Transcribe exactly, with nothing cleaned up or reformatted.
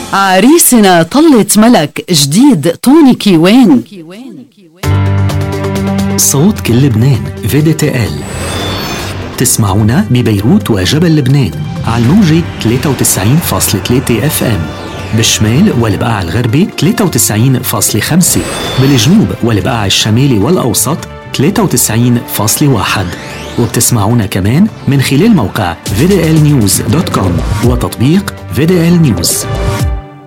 عريسنا طلة ملك جديد توني كيوان. صوت كل لبنان في دي تي إل. تسمعونا ببيروت وجبل لبنان على الموجة ثلاثة وتسعين فاصلة ثلاثة اف ام، بالشمال والبقاع الغربي ثلاثة وتسعين فاصلة خمسة، بالجنوب والبقاع الشمالي والأوسط ثلاثة وتسعين فاصلة واحد، وبتسمعونا كمان من خلال موقع في دي إل نيوز دوت كوم وتطبيق في دي إل نيوز.